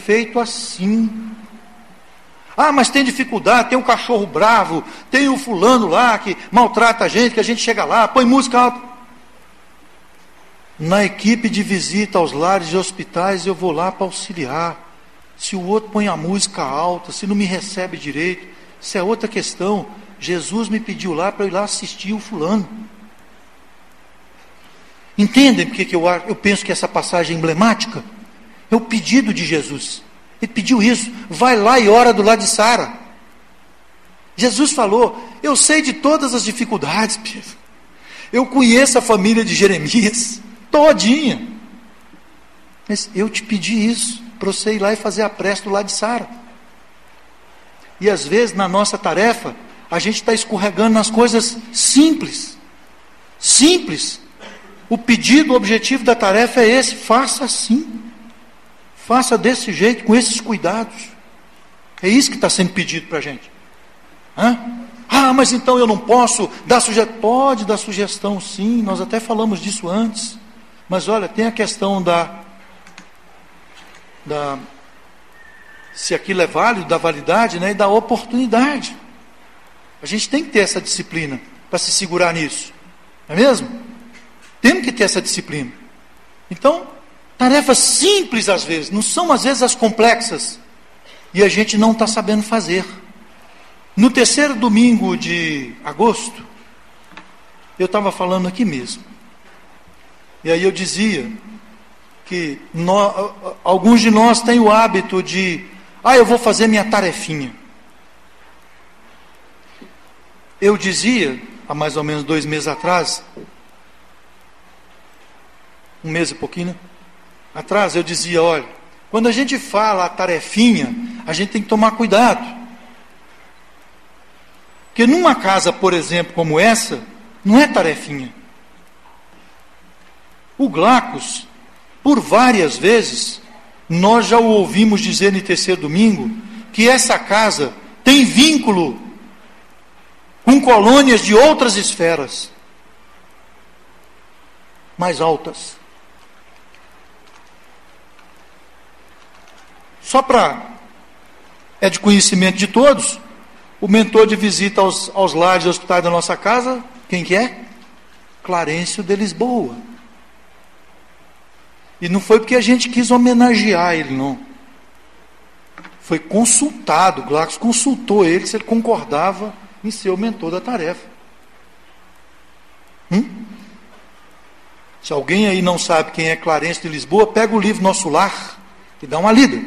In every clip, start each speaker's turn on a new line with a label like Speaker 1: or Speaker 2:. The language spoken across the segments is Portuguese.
Speaker 1: feito assim. Ah, mas tem dificuldade, tem um cachorro bravo, tem o fulano lá que maltrata a gente chega lá, põe música alta. Na equipe de visita aos lares e hospitais, eu vou lá para auxiliar. Se o outro põe a música alta, se não me recebe direito, isso é outra questão. Jesus me pediu lá para eu ir lá assistir o fulano. Entendem porque que eu penso que essa passagem é emblemática? É o pedido de Jesus. Ele pediu isso. Vai lá e ora do lado de Sara. Jesus falou: eu sei de todas as dificuldades, Pedro. Eu conheço a família de Jeremias todinha. Mas eu te pedi isso, para você ir lá e fazer a prece do lado de Sara. E às vezes na nossa tarefa, a gente está escorregando nas coisas simples. Simples. O pedido, o objetivo da tarefa é esse: faça assim. Faça desse jeito, com esses cuidados. É isso que está sendo pedido para a gente. Ah, mas então eu não posso dar sugestão. Pode dar sugestão, sim. Nós até falamos disso antes. Mas olha, tem a questão se aquilo é válido, da validade, né, e da oportunidade. A gente tem que ter essa disciplina para se segurar nisso. Não é mesmo? Temos que ter essa disciplina. Então, tarefas simples às vezes, não são às vezes as complexas. E a gente não está sabendo fazer. No terceiro domingo de agosto, eu estava falando aqui mesmo. E aí eu dizia que alguns de nós têm o hábito de: eu vou fazer minha tarefinha. Eu dizia, há mais ou menos 2 meses atrás, 1 mês e pouquinho, né? Atrás, eu dizia: olha, quando a gente fala a tarefinha, a gente tem que tomar cuidado. Porque numa casa, por exemplo, como essa, não é tarefinha. O Glacos, por várias vezes, nós já o ouvimos dizer no terceiro domingo, que essa casa tem vínculo com colônias de outras esferas mais altas. Só é de conhecimento de todos, o mentor de visita aos lares e hospitais da nossa casa, quem que é? Clarencio de Lisboa. E não foi porque a gente quis homenagear ele, não. Foi consultado, o Glacos consultou ele se ele concordava em ser o mentor da tarefa. Se alguém aí não sabe quem é Clarencio de Lisboa, pega o livro Nosso Lar e dá uma lida.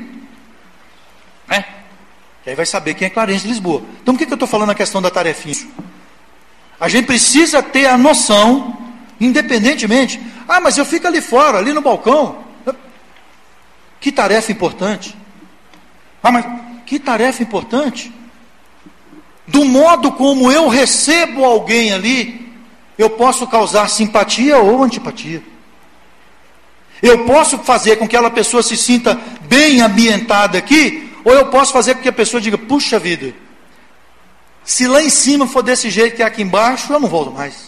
Speaker 1: E aí vai saber quem é Clarencio de Lisboa. Então, por que eu estou falando a questão da tarefinha? A gente precisa ter a noção, independentemente. Mas eu fico ali fora, ali no balcão. Que tarefa importante. Mas que tarefa importante. Do modo como eu recebo alguém ali, eu posso causar simpatia ou antipatia. Eu posso fazer com que aquela pessoa se sinta bem ambientada aqui, ou eu posso fazer com que a pessoa diga: puxa vida, se lá em cima for desse jeito que é aqui embaixo, eu não volto mais.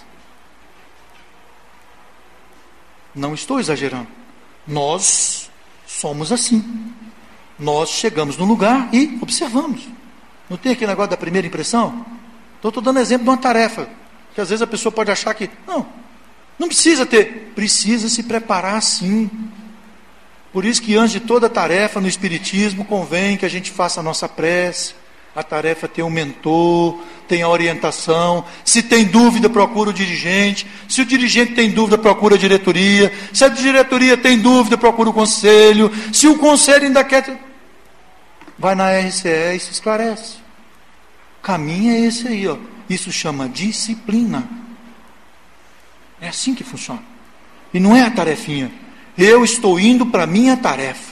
Speaker 1: Não estou exagerando. Nós somos assim. Nós chegamos no lugar e observamos. Não tem aquele negócio da primeira impressão? Então, estou dando exemplo de uma tarefa, que às vezes a pessoa pode achar que, não precisa ter. Precisa se preparar sim. Por isso que antes de toda tarefa no Espiritismo, convém que a gente faça a nossa prece. A tarefa tem um mentor, tem a orientação. Se tem dúvida, procura o dirigente. Se o dirigente tem dúvida, procura a diretoria. Se a diretoria tem dúvida, procura o conselho. Se o conselho ainda quer, vai na RCE e se esclarece. O caminho é esse aí, ó. Isso chama disciplina. É assim que funciona. E não é a tarefinha. Eu estou indo para a minha tarefa.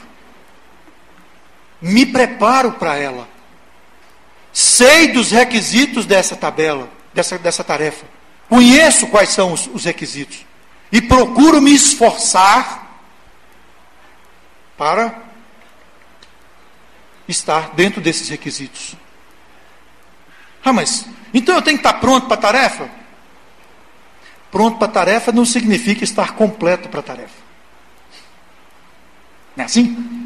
Speaker 1: Me preparo para ela. Sei dos requisitos dessa tabela, dessa tarefa. Conheço quais são os requisitos. E procuro me esforçar para estar dentro desses requisitos. Mas então eu tenho que estar pronto para a tarefa? Pronto para a tarefa não significa estar completo para a tarefa. Não é assim?